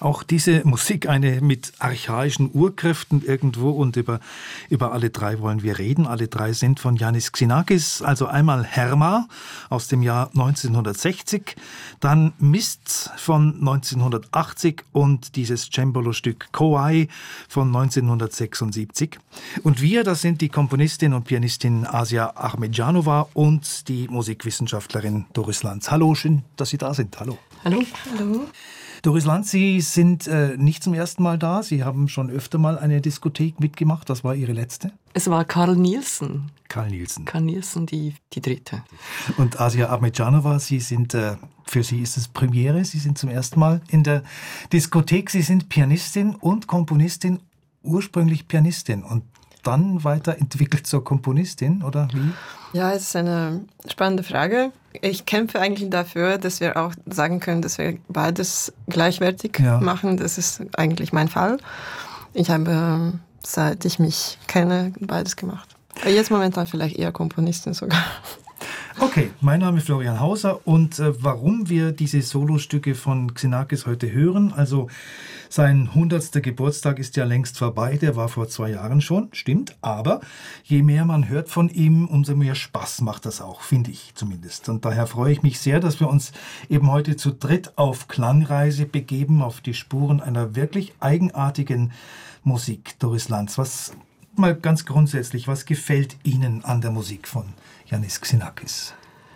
auch diese Musik eine mit archaischen Urkräften irgendwo, und über alle drei wollen wir reden. Alle drei sind von Yannis Xenakis, also einmal Herma aus dem Jahr 1960, dann Mist von 1980 und dieses Cembalo-Stück Kowai von 1976. Und wir, das sind die Komponistin und Pianistin Asia Ahmedjanova und die Musikwissenschaftlerin Doris Lanz. Hallo, schön, dass Sie da sind. Hallo. Hallo. Hallo. Doris Lanz, Sie sind nicht zum ersten Mal da. Sie haben schon öfter mal eine Diskothek mitgemacht. Das war Ihre letzte? Es war Carl Nielsen. Carl Nielsen. Carl Nielsen, die dritte. Und Asia Ahmedjanova, für Sie ist es Premiere. Sie sind zum ersten Mal in der Diskothek. Sie sind Pianistin und Komponistin, ursprünglich Pianistin und dann weiterentwickelt zur Komponistin, oder wie? Ja, es ist eine spannende Frage. Ich kämpfe eigentlich dafür, dass wir auch sagen können, dass wir beides gleichwertig machen. Das ist eigentlich mein Fall. Ich habe, seit ich mich kenne, beides gemacht. Jetzt momentan vielleicht eher Komponistin sogar. Okay, mein Name ist Florian Hauser und warum wir diese Solostücke von Xenakis heute hören, also sein 100. Geburtstag ist ja längst vorbei, der war vor 2 Jahren schon, stimmt, aber je mehr man hört von ihm, umso mehr Spaß macht das auch, finde ich zumindest. Und daher freue ich mich sehr, dass wir uns eben heute zu dritt auf Klangreise begeben, auf die Spuren einer wirklich eigenartigen Musik. Doris Lanz, mal ganz grundsätzlich, was gefällt Ihnen an der Musik von Yannis Xenakis?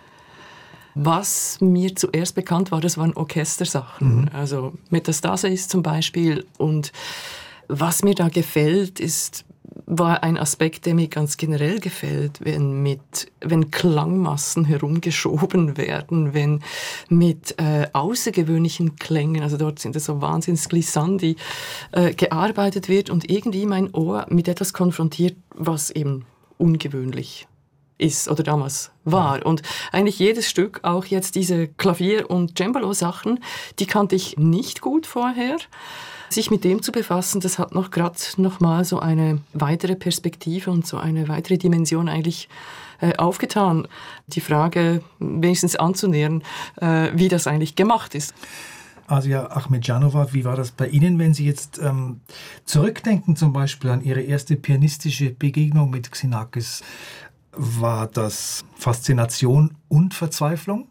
Was mir zuerst bekannt war, das waren Orchestersachen. Also Metastasis zum Beispiel. Und was mir da gefällt, war ein Aspekt, der mir ganz generell gefällt, wenn Klangmassen herumgeschoben werden, wenn mit außergewöhnlichen Klängen, also dort sind es so Wahnsinns-Glissandi, gearbeitet wird und irgendwie mein Ohr mit etwas konfrontiert, was eben ungewöhnlich ist oder damals war. Und eigentlich jedes Stück, auch jetzt diese Klavier- und Cembalo-Sachen, die kannte ich nicht gut vorher. Sich mit dem zu befassen, das hat noch mal so eine weitere Perspektive und so eine weitere Dimension eigentlich aufgetan. Die Frage wenigstens anzunähern, wie das eigentlich gemacht ist. Asia Ahmedjanova, wie war das bei Ihnen, wenn Sie jetzt zurückdenken zum Beispiel an Ihre erste pianistische Begegnung mit Xenakis? War das Faszination und Verzweiflung?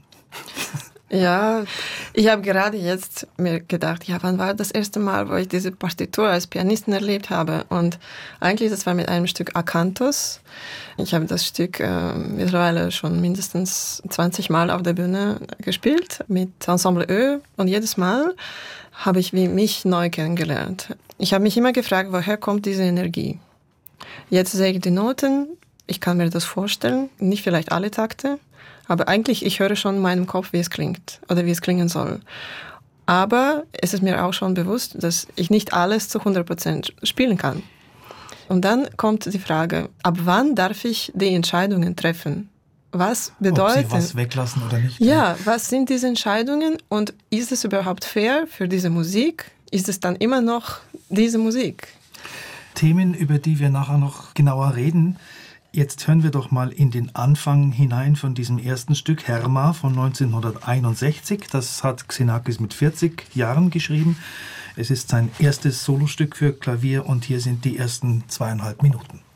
Ja, ich habe gerade jetzt mir gedacht, wann war das erste Mal, wo ich diese Partitur als Pianistin erlebt habe? Und eigentlich, das war mit einem Stück Akantos. Ich habe das Stück mittlerweile schon mindestens 20 Mal auf der Bühne gespielt mit Ensemble Ö. Und jedes Mal habe ich mich neu kennengelernt. Ich habe mich immer gefragt, woher kommt diese Energie? Jetzt sehe ich die Noten. Ich kann mir das vorstellen, nicht vielleicht alle Takte, aber eigentlich, ich höre schon in meinem Kopf, wie es klingt oder wie es klingen soll. Aber es ist mir auch schon bewusst, dass ich nicht alles zu 100% spielen kann. Und dann kommt die Frage, ab wann darf ich die Entscheidungen treffen? Was bedeutet... Ob Sie was weglassen oder nicht? Ja, was sind diese Entscheidungen und ist es überhaupt fair für diese Musik? Ist es dann immer noch diese Musik? Themen, über die wir nachher noch genauer reden. Jetzt hören wir doch mal in den Anfang hinein von diesem ersten Stück, Herma von 1961. Das hat Xenakis mit 40 Jahren geschrieben. Es ist sein erstes Solostück für Klavier und hier sind die ersten 2,5 Minuten.